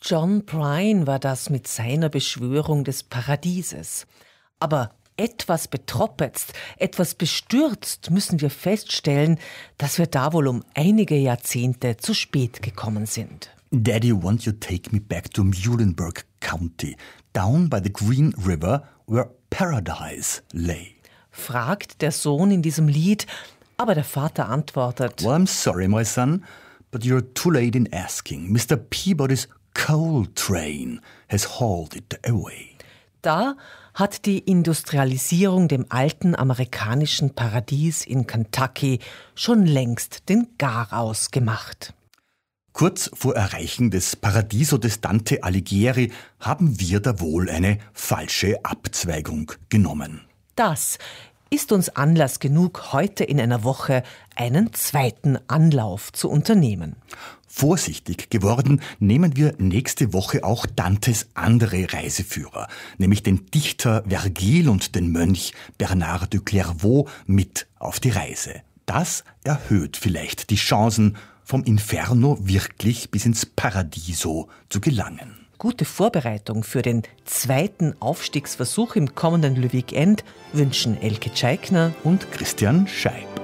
John Prine war das mit seiner Beschwörung des Paradieses. Aber etwas betroppetzt, etwas bestürzt müssen wir feststellen, dass wir da wohl um einige Jahrzehnte zu spät gekommen sind. Daddy, won't you take me back to Muhlenberg County, down by the Green River, where paradise lay? Fragt der Sohn in diesem Lied, aber der Vater antwortet: Well, I'm sorry, my son, but you're too late in asking. Mr. Peabody's coal train has hauled it away. Da hat die Industrialisierung dem alten amerikanischen Paradies in Kentucky schon längst den Garaus gemacht. Kurz vor Erreichen des Paradiso des Dante Alighieri haben wir da wohl eine falsche Abzweigung genommen. Das ist uns Anlass genug, heute in einer Woche einen zweiten Anlauf zu unternehmen. Vorsichtig geworden nehmen wir nächste Woche auch Dantes andere Reiseführer, nämlich den Dichter Vergil und den Mönch Bernard de Clairvaux mit auf die Reise. Das erhöht vielleicht die Chancen, vom Inferno wirklich bis ins Paradiso zu gelangen. Gute Vorbereitung für den zweiten Aufstiegsversuch im kommenden Le Weekend wünschen Elke Tscheikner und Christian Scheib.